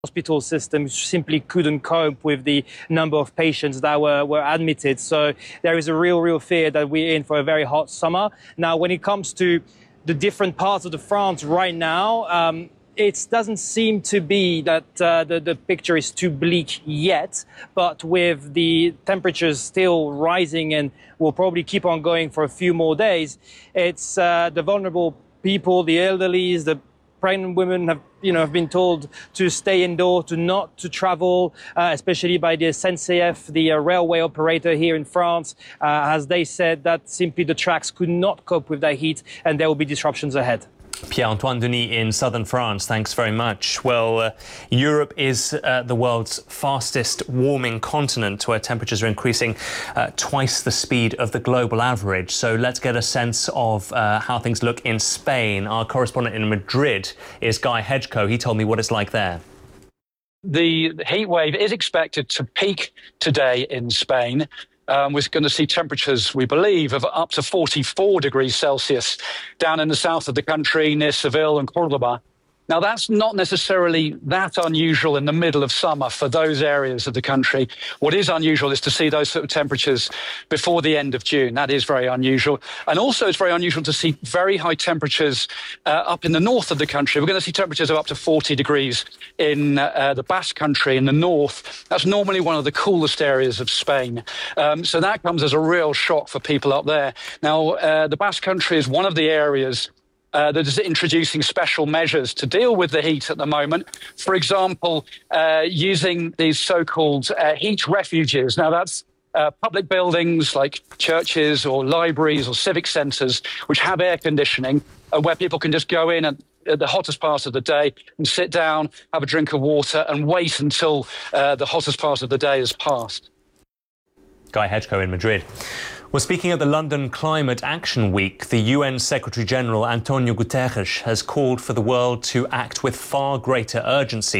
hospital system simply couldn't cope with the number of patients that were admitted. So there is a real fear that we're in for a very hot summer. Now, when it comes to the different parts of the France right now, it doesn't seem to be that the picture is too bleak yet, but with the temperatures still rising and will probably keep on going for a few more days, it's the vulnerable people, the elderly, the pregnant women have been told to stay indoors, not to travel, especially by the SNCF, the railway operator here in France, as they said that simply the tracks could not cope with that heat and there will be disruptions ahead. Pierre-Antoine Denis in southern France, thanks very much. Well, Europe is the world's fastest warming continent, where temperatures are increasing twice the speed of the global average. So let's get a sense of how things look in Spain. Our correspondent in Madrid is Guy Hedgecoe. He told me what it's like there. The heat wave is expected to peak today in Spain. We're going to see temperatures, we believe, of up to 44 degrees Celsius down in the south of the country near Seville and Córdoba. Now, that's not necessarily that unusual in the middle of summer for those areas of the country. What is unusual is to see those sort of temperatures before the end of June. That is very unusual. And also, it's very unusual to see very high temperatures up in the north of the country. We're going to see temperatures of up to 40 degrees in the Basque Country in the north. That's normally one of the coolest areas of Spain. So that comes as a real shock for people up there. Now, the Basque Country is one of the areas that is introducing special measures to deal with the heat at the moment. For example, using these so-called heat refuges. Now, that's public buildings like churches or libraries or civic centres which have air conditioning, where people can just go in at the hottest part of the day and sit down, have a drink of water and wait until the hottest part of the day has passed. Guy Hedgecoe in Madrid. Well, speaking of the London Climate Action Week, the UN Secretary-General Antonio Guterres has called for the world to act with far greater urgency